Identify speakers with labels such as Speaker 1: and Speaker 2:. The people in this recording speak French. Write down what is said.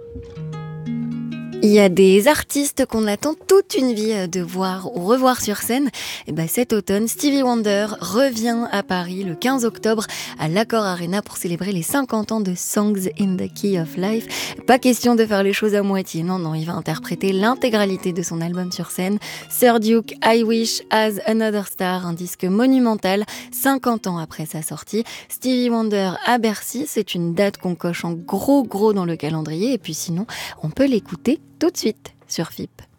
Speaker 1: Il y a des artistes qu'on attend toute une vie de voir ou revoir sur scène. Et ben cet automne, Stevie Wonder revient à Paris le 15 octobre à l'Accor Arena pour célébrer les 50 ans de Songs in the Key of Life. Pas question de faire les choses à moitié, non, non, il va interpréter l'intégralité de son album sur scène. Sir Duke, I Wish, As Another Star, un disque monumental, 50 ans après sa sortie. Stevie Wonder à Bercy, c'est une date qu'on coche en gros dans le calendrier. Et puis sinon, on peut l'écouter tout de suite sur FIP.